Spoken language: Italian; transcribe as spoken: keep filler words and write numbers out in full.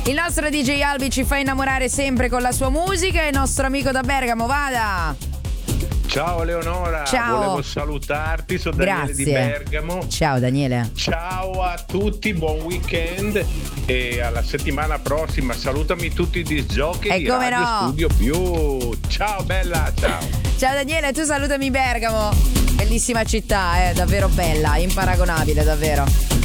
Il nostro D J Albi ci fa innamorare sempre con la sua musica e il nostro amico da Bergamo, vada! Ciao Eleonora, ciao. Volevo salutarti, sono Daniele Grazie. di Bergamo. Ciao Daniele. Ciao a tutti, buon weekend e alla settimana prossima. Salutami tutti i disc jockey e di come Radio no. Studio Più. Ciao bella, ciao. Ciao Daniele, tu salutami Bergamo. Bellissima città, eh, davvero bella, imparagonabile davvero.